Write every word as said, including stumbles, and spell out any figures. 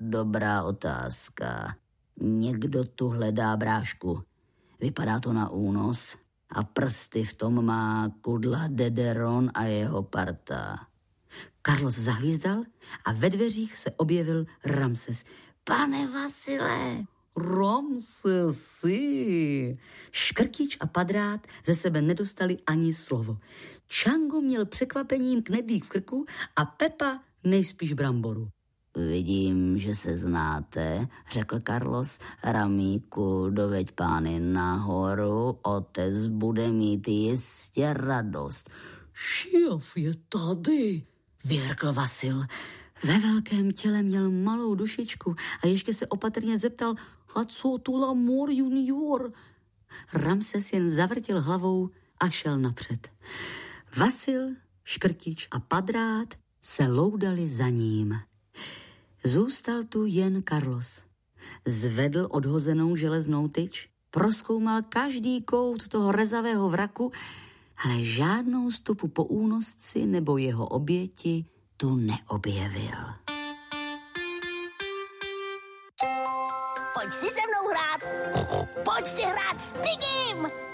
dobrá otázka. Někdo tu hledá brášku. Vypadá to na únos a prsty v tom má Kudla Dederon a jeho parta. Carlos zahvízdal a ve dveřích se objevil Ramses. Pane Vasile, Ramsesi. Škrtič a Padrát ze sebe nedostali ani slovo. Čango měl překvapením knedlík v krku a Pepa nejspíš bramboru. Vidím, že se znáte, řekl Carlos. Ramíku, doveď pány nahoru, otec bude mít jistě radost. Šéf je tady, vyhrkl Vasil. Ve velkém těle měl malou dušičku a ještě se opatrně zeptal, a co tu Lamor junior? Ramses jen zavrtil hlavou a šel napřed. Vasil, Škrtič a Padrát se loudali za ním. Zůstal tu jen Carlos. Zvedl odhozenou železnou tyč, prozkoumal každý kout toho rezavého vraku, ale žádnou stopu po únosci nebo jeho oběti tu neobjevil. Pojď si se mnou hrát! Pojď si hrát s Pigim!